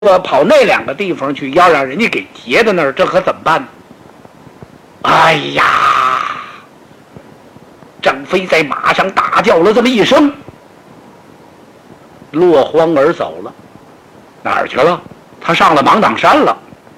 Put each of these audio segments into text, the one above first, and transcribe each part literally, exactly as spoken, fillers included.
我跑那两个地方去，要让人家给劫到那儿，这可怎么办呢？哎呀！张飞在马上大叫了这么一声，落荒而走了。哪儿去了？他上了芒砀山了。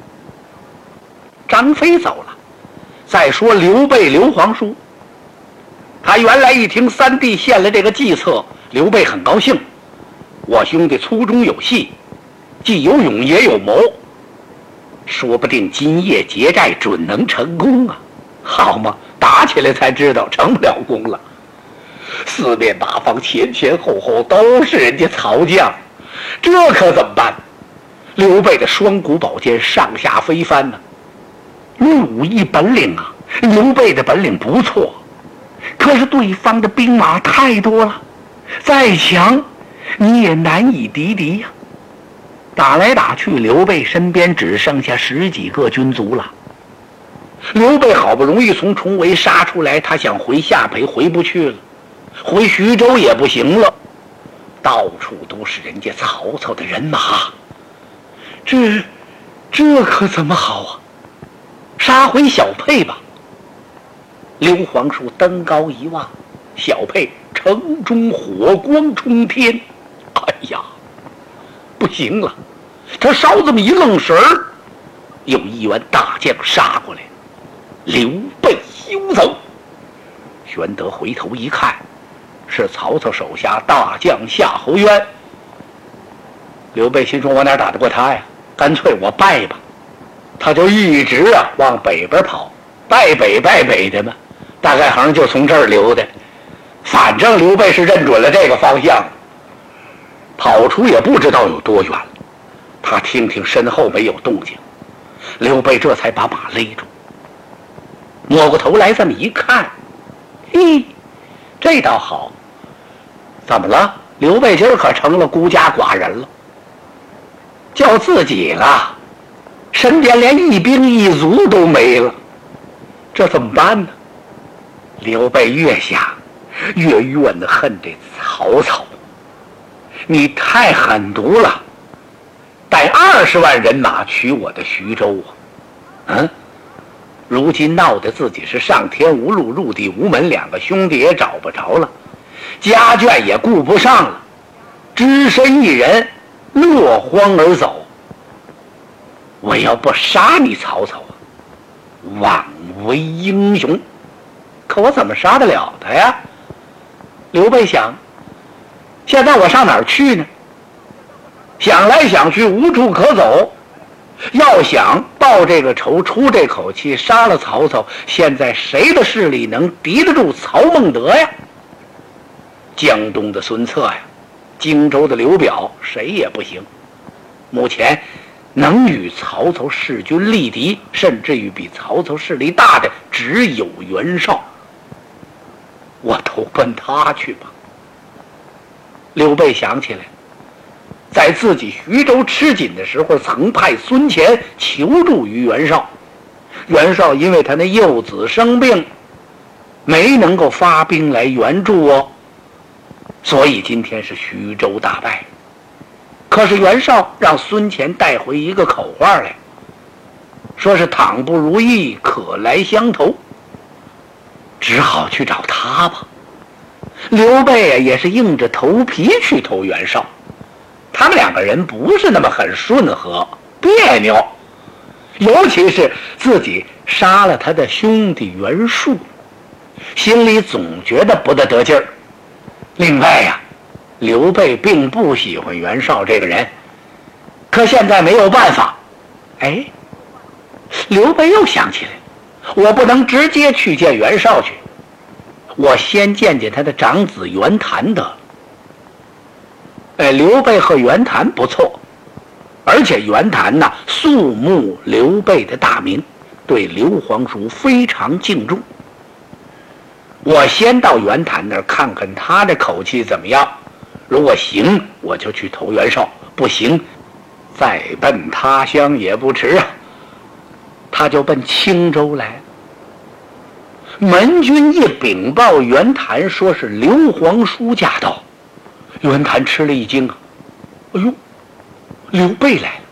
张飞走了。再说刘备刘皇叔，他原来一听三弟献了这个计策，刘备很高兴。我兄弟粗中有细，既有勇也有谋，说不定今夜劫寨准能成功啊！好嘛，打起来才知道成不了功了。四面八方前前后后都是人家曹将，这可怎么办？刘备的双股宝剑上下飞翻呢、啊。论武艺本领啊，刘备的本领不错，可是对方的兵马太多了，再强你也难以敌敌呀、啊。打来打去，刘备身边只剩下十几个军卒了。刘备好不容易从重围杀出来，他想回下邳，回不去了，回徐州也不行了，到处都是人家曹操的人马，这这可怎么好啊？杀回小沛吧。刘皇叔登高一望，小沛城中火光冲天，哎呀，不行了！他稍这么一愣神儿，有一员大将杀过来，刘备休走！玄德回头一看，是曹操手下大将夏侯渊。刘备心说：“我哪打得过他呀？干脆我败吧。”他就一直啊往北边跑，败北败北的嘛，大概好像就从这儿溜的。反正刘备是认准了这个方向，跑出也不知道有多远了。他听听身后没有动静，刘备这才把马勒住，摸过头来这么一看，嘿，这倒好。怎么了？刘备今儿可成了孤家寡人了，叫自己了，身边连一兵一卒都没了，这怎么办呢？刘备越想越怨恨这曹操，你太狠毒了，带二十万人马取我的徐州啊！嗯，如今闹得自己是上天无路，入地无门，两个兄弟也找不着了，家眷也顾不上了，只身一人落荒而走。我要不杀你曹操啊，枉为英雄！可我怎么杀得了他呀？刘备想，现在我上哪儿去呢？想来想去无处可走，要想报这个仇，出这口气，杀了曹操，现在谁的势力能敌得住曹孟德呀？江东的孙策呀，荆州的刘表，谁也不行。目前能与曹操弑君力敌，甚至于比曹操势力大的只有袁绍，我投奔他去吧。刘备想起来，在自己徐州吃紧的时候，曾派孙乾求助于袁绍，袁绍因为他那幼子生病，没能够发兵来援助哦，所以今天是徐州大败。可是袁绍让孙乾带回一个口话来，说是倘不如意，可来相投，只好去找他吧。刘备啊，也是硬着头皮去投袁绍，他们两个人不是那么很顺和，别扭，尤其是自己杀了他的兄弟袁术，心里总觉得不得得劲儿。另外呀、啊刘备并不喜欢袁绍这个人，可现在没有办法。哎，刘备又想起来，我不能直接去见袁绍去，我先见见他的长子袁谭得了。哎，刘备和袁谭不错，而且袁谭呐肃穆刘备的大名，对刘皇叔非常敬重。我先到袁谭那儿看看他的口气怎么样。如果行，我就去投袁绍；不行，再奔他乡也不迟啊。他就奔青州来。门军一禀报袁谭，说是刘皇叔驾到。袁谭吃了一惊啊！哎呦，刘备来了！